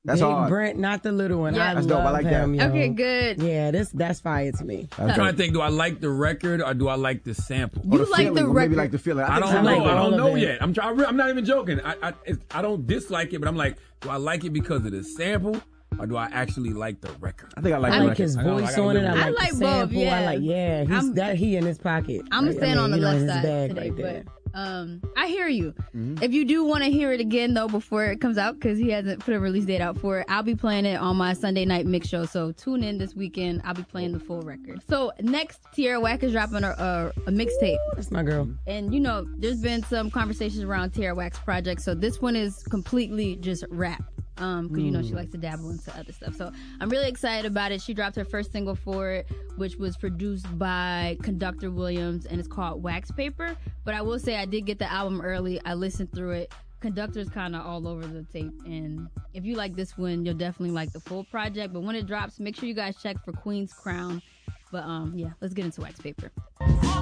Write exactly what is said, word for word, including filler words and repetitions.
That's Big hard. Brent, not the little one. Yeah. I That's love dope. I like him, that. yo. Okay, good. Yeah, this that's fire to me. That's I'm trying dope. to think, do I like the record or do I like the sample? You Or the like feeling, the or maybe record. like the feeling. I think don't some know. like people- I all don't of know it. yet. I'm trying. I'm not even joking. I I, it's, I don't dislike it, but I'm like, do I like it because of the sample or do I actually like the record? I think I like I the like record. his I gotta- I voice gotta on it. I live like, I like the both, sample. yeah. I like, yeah, he's I'm- that he in his pocket. I'm Like, staying I mean, on the you know, left his side bag today, right there. but um, I hear you. If you do want to hear it again though before it comes out, because he hasn't put a release date out for it, I'll be playing it on my Sunday night mix show. So tune in this weekend. I'll be playing the full record. So next, Tierra Whack is dropping a, a, a mixtape, That's my girl. and you know there's been some conversations around Tierra Whack's project. So this one is completely just rap. Um, because you know she likes to dabble into other stuff. So I'm really excited about it. She dropped her first single for it, which was produced by Conductor Williams, and it's called Wax Paper. But I will say I did get the album early. I listened through it. Conductor's kind of all over the tape, and if you like this one, you'll definitely like the full project. But when it drops, make sure you guys check for Queen's Crown. But um, yeah, let's get into Wax Paper.